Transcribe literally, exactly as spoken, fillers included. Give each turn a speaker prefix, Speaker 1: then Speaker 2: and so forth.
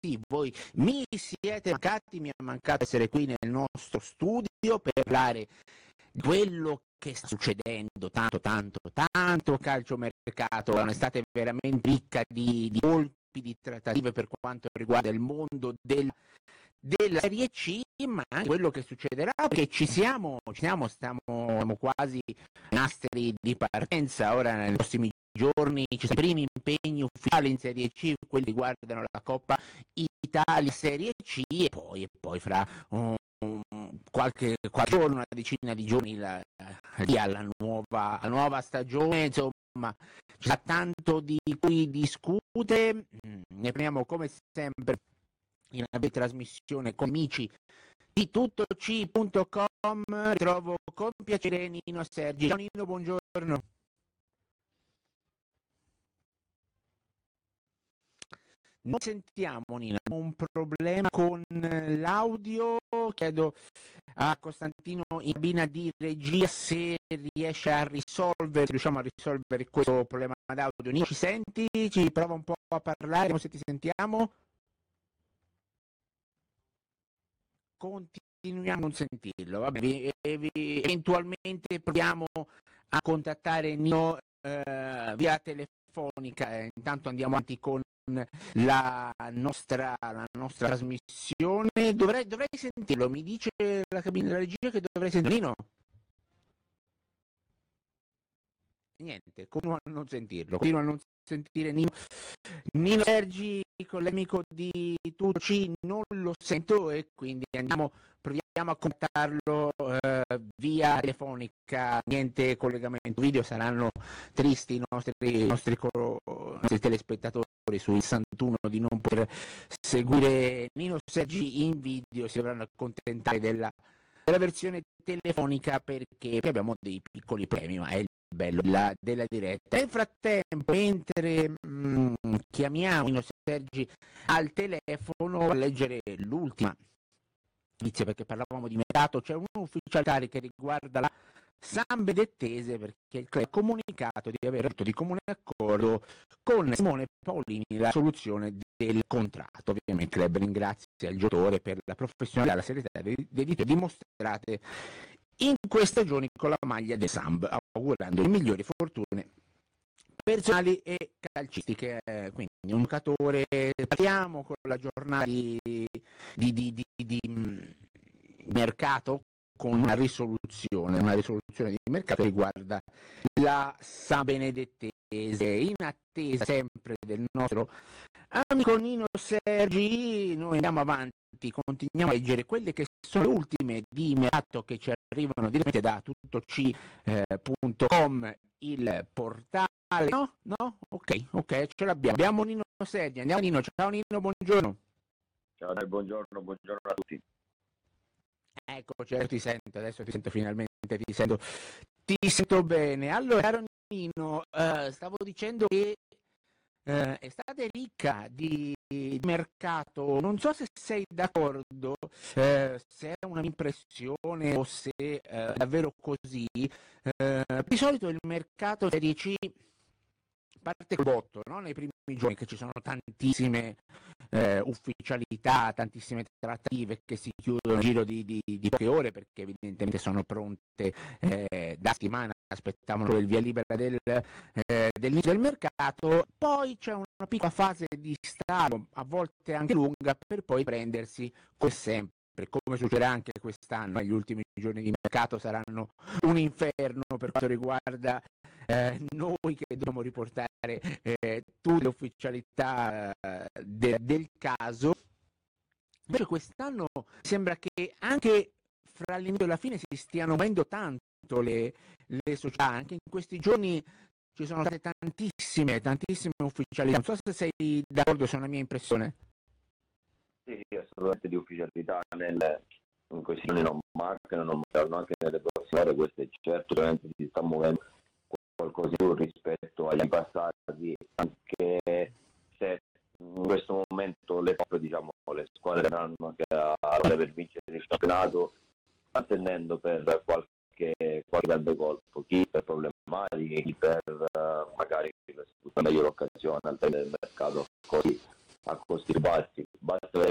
Speaker 1: sì, voi mi siete mancati, mi è mancato essere qui nel nostro studio per parlare di quello che sta succedendo, tanto, tanto, tanto calciomercato, è un'estate veramente ricca di, di colpi, di trattative per quanto riguarda il mondo del, della Serie C, ma anche quello che succederà, perché ci siamo, ci siamo, stiamo, siamo quasi nastri di partenza, ora nei prossimi giorni ci sono i primi impegni ufficiali in Serie C, quelli riguardano la Coppa Italia Serie C e poi, e poi fra um, qualche, qualche giorno, una decina di giorni la, lì alla nuova, alla nuova stagione, insomma c'è tanto di cui discute, ne prendiamo come sempre in una trasmissione con amici di tutto C punto com, ritrovo con piacere Nino Sergi. Ciao Nino, buongiorno. Non sentiamo Nino, abbiamo un problema con l'audio, chiedo a Costantino in cabina di regia se riesce a risolvere, se riusciamo a risolvere questo problema d'audio. Nino, ci senti? Ci prova un po' a parlare, vediamo se ti sentiamo. Continuiamo a non sentirlo, vabbè, eventualmente proviamo a contattare Nino eh, via telefonica, intanto andiamo avanti con la nostra, la nostra trasmissione. Dovrei, dovrei sentirlo, mi dice la cabina della regia che dovrei sentirlo. Nino? Niente, continuo a non sentirlo, continuo a non sentire Nino. Nino Sergi, con l'amico di Tucci, non lo sento e quindi andiamo, proviamo a contattarlo eh, via telefonica, niente collegamento video, saranno tristi i nostri, i nostri, coro, i nostri telespettatori sui sessantuno di non poter seguire Nino Sergi in video, si dovranno accontentare della, della versione telefonica perché abbiamo dei piccoli premi, ma è il bello della, della diretta. Nel frattempo, mentre mh, chiamiamo Nino Sergi al telefono a leggere l'ultima notizia, perché parlavamo di mercato, c'è un ufficiale che riguarda la Sambedettese, perché il club ha comunicato di aver avuto di comune accordo con Simone Paolini la soluzione del contratto. Ovviamente il club ringrazia il giocatore per la professionalità e la serietà dedite dimostrate in queste giorni con la maglia del Samb, augurando le migliori fortune personali e calcistiche. Eh, quindi un giocatore, partiamo con la giornata di, di, di, di, di mercato con una risoluzione, una risoluzione di mercato che riguarda la San Benedettese, in attesa sempre del nostro amico Nino Sergi. Noi andiamo avanti, continuiamo a leggere quelle che sono le ultime di mercato che ci arrivano direttamente da tuttoc punto com, il portale. No? No? Ok, ok, ce l'abbiamo. Abbiamo Nino Sergi, andiamo Nino. Ciao Nino, buongiorno.
Speaker 2: Ciao, buongiorno, buongiorno a tutti.
Speaker 1: Ecco, certo, ti sento, adesso ti sento finalmente, ti sento, ti sento bene. Allora, caro Nino, eh, stavo dicendo che eh, estate ricca di, di mercato, non so se sei d'accordo, eh, se è un'impressione o se eh, è davvero così. Eh, di solito il mercato Serie C parte col botto, no? Nei primi giorni che ci sono tantissime eh, ufficialità, tantissime trattative che si chiudono in giro di, di, di poche ore, perché evidentemente sono pronte eh, da settimana, aspettavano il via libera del, eh, dell'inizio del mercato. Poi c'è una piccola fase di stallo, a volte anche lunga, per poi prendersi come sempre, come succederà anche quest'anno. Gli ultimi giorni di mercato saranno un inferno per quanto riguarda eh, noi che dobbiamo riportare eh, tutte le ufficialità eh, de- del caso. Invece quest'anno sembra che anche fra l'inizio e la fine si stiano muovendo tanto le, le società. Anche in questi giorni ci sono state tantissime, tantissime ufficialità. Non so se sei d'accordo, se è una mia impressione.
Speaker 2: Sì, assolutamente di ufficialità nel, in questi giorni non mancano, non mancano anche nelle prossime ore, questo è certo, ovviamente si sta muovendo qualcosa di più rispetto agli anni passati, anche se in questo momento le top, diciamo, le squadre andranno anche a lottare per vincere il campionato, attendendo per qualche, qualche grande colpo, chi per problematiche, chi per uh, magari sfrutta meglio l'occasione al termine del mercato, così a costi bassi. Basta vedere